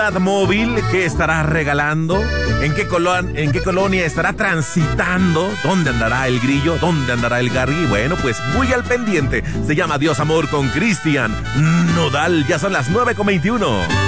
móvil que estará regalando, en qué colonia estará transitando, dónde andará el grillo, dónde andará el Garry. Bueno, pues muy al pendiente. Se llama Dios Amor con Cristian Nodal. Ya son las 9:21.